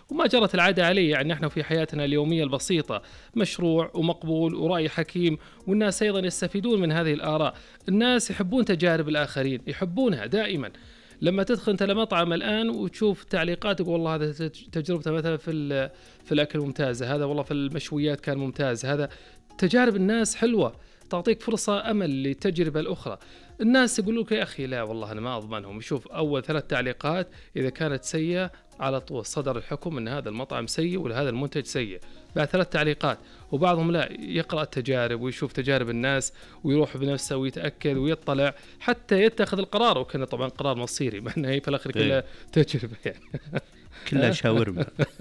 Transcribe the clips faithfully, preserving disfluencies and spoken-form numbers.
وما جرت العادة عليه. يعني نحن في حياتنا اليومية البسيطة مشروع ومقبول ورأي حكيم، والناس أيضا يستفيدون من هذه الآراء. الناس يحبون تجارب الآخرين، يحبونها دائما. لما تدخل أنت لمطعم الآن وتشوف تعليقات يقول والله هذا تجربته مثلا في في الأكل ممتازة، هذا والله في المشويات كان ممتاز، هذا تجارب الناس حلوة تعطيك فرصة أمل للتجربة الأخرى. الناس يقولوا لك يا أخي لا والله أنا ما أضمنهم. يشوف أول ثلاث تعليقات إذا كانت سيئة على طول صدر الحكم أن هذا المطعم سيء ولا هذا المنتج سيء بعد ثلاث تعليقات. وبعضهم لا، يقرأ التجارب ويشوف تجارب الناس ويروح بنفسه ويتأكد ويطلع حتى يتخذ القرار، وكان طبعا قرار مصيري مع أنه هي في الآخر كلها تجربة يعني كلها شاورما.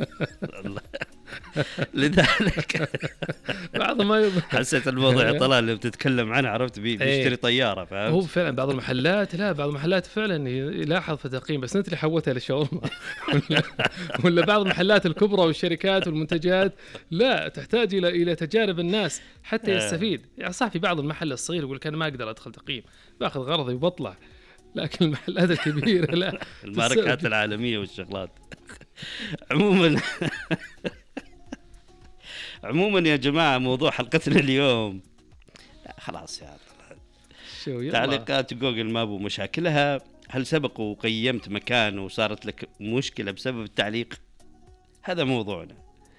لذلك بعض ما حسيت الموضوع طلال اللي بتتكلم عنه، عرفت بيه بيشتري طيارة، فهمت؟ هو فعلا بعض المحلات لا بعض المحلات فعلا يلاحظ في التقييم، بس انت اللي حولتها للشاورما ولا, ولا بعض المحلات الكبرى والشركات والمنتجات لا تحتاج الى الى تجارب الناس حتى يستفيد. يعني صح في بعض المحل الصغير يقول كان ما اقدر ادخل تقييم، باخذ غرضي وبطلع، لكن المحلات الكبيرة لا الماركات العالمية والشغلات. عموما عموما يا جماعة موضوع حلقتنا اليوم خلاص يا شو تعليقات جوجل ماب ومشاكلها. هل سبق وقيمت مكان وصارت لك مشكلة بسبب التعليق؟ هذا موضوعنا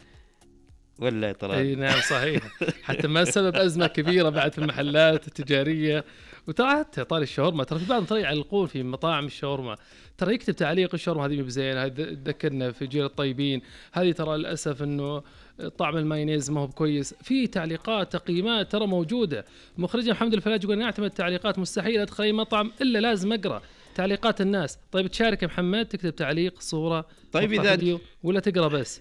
ولا ترى؟ اي نعم صحيح. حتى ما سبب أزمة كبيرة بعد في المحلات التجارية. وترى حتى طاري الشاورما، ترى في بعض ترى يعلقون في مطاعم الشاورما، ترى يكتب تعليق الشاورما هذه مو زين، هذا ذكرنا في جيل الطيبين، هذه ترى للأسف إنه طعم المايونيز ما هو كويس. في تعليقات تقييمات ترى موجودة. مخرجنا محمد الفلاج يقول نعتمد تعليقات، مستحيل أدخل أي مطعم إلا لازم أقرأ تعليقات الناس. طيب تشارك يا محمد، تكتب تعليق صورة طيب إذا فيديو ولا تقرأ بس؟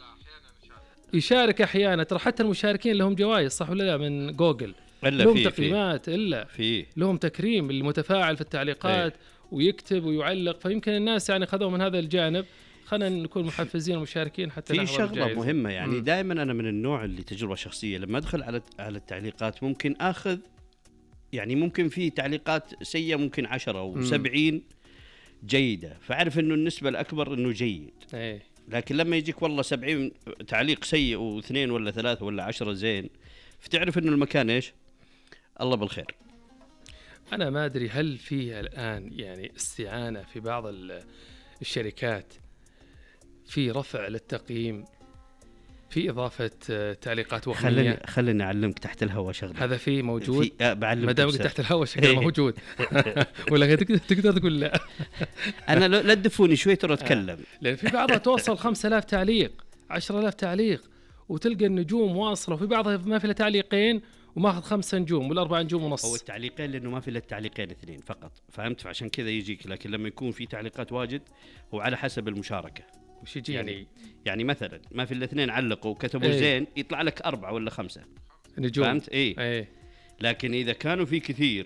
يشارك أحيانا، ترى حتى المشاركين لهم جوائز صح ولا لا من جوجل، لهم فيه تقييمات فيه إلا فيه لهم تكريم المتفاعل في التعليقات. ايه. ويكتب ويعلق، فيمكن الناس يعني خذوا من هذا الجانب. خلينا نكون محفزين ومشاركين حتى في شغلة الجائزة. مهمة يعني م. دائما أنا من النوع اللي تجربة شخصية لما أدخل على على التعليقات ممكن أخذ يعني ممكن في تعليقات سيئة ممكن عشرة أو سبعين جيدة، فأعرف إنه النسبة الأكبر إنه جيد. ايه. لكن لما يجيك والله سبعين تعليق سيء واثنين ولا ثلاثة ولا عشرة زين، فتعرف إنه المكان إيش الله بالخير. أنا ما أدري هل فيها الآن يعني استعانة في بعض الشركات في رفع للتقييم، في إضافة تعليقات وهمية. خلني خلني أعلمك تحت الهواء شغلة. هذا فيه موجود؟ في بعلمك ما دامك تحت الهواء شكله موجود. ولا تقدر تقول لا؟ أنا لا تدفوني شوي ترى أتكلم. لأن في بعضها توصل خمسة آلاف تعليق، عشرة آلاف تعليق، وتلقى النجوم واصلة، وفي بعضها ما في إلا تعليقين وماخذ خمسة نجوم ولا أربعة نجوم ونص. هو التعليقين لأنه ما في إلا التعليقين اثنين فقط، فهمت؟ فعشان كذا يجيك. لكن لما يكون في تعليقات واجد هو على حسب المشاركة. وش يجي يعني يعني مثلا ما في الاثنين علقوا وكتبوا ايه. زين يطلع لك أربعة ولا خمسة نجوم، فهمت؟ إيه. ايه. لكن إذا كانوا في كثير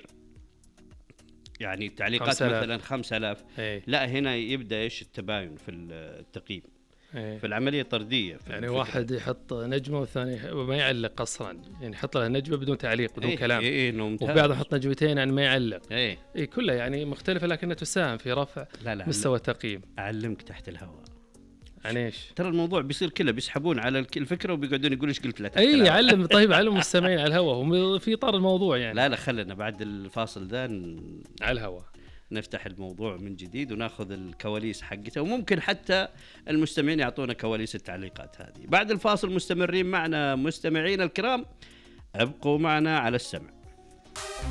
يعني التعليقات مثلا خمسة آلاف ايه. لا هنا يبدأ إيش التباين في التقييم. ايه. في العملية طردية. يعني الفكرة. واحد يحط نجمة والثاني ما يعلق أصلا، يعني يحط له نجمة بدون تعليق بدون ايه. كلام. ايه. ايه. وبعضهم يحط نجمتين يعني ما يعلق. ايه. ايه كلها يعني مختلفة لكنها تساهم في رفع لا لا مستوى التقييم. أعلمك تحت الهواء عن ايش؟ ترى الموضوع بيصير كله بيسحبون على الفكرة وبيقعدون يقول ايش قلت له. اي علم. طيب علم المستمعين على الهواء هم في طار الموضوع يعني. لا لا خلنا بعد الفاصل ذا على الهواء نفتح الموضوع من جديد وناخذ الكواليس حقته، وممكن حتى المستمعين يعطونا كواليس التعليقات هذه. بعد الفاصل مستمرين معنا مستمعين الكرام، ابقوا معنا على السمع.